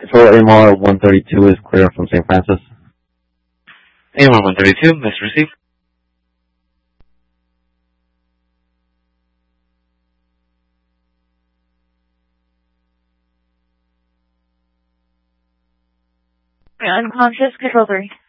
So AMR 132 is clear from St. Francis. AMR 132, message received. Unconscious, control 3.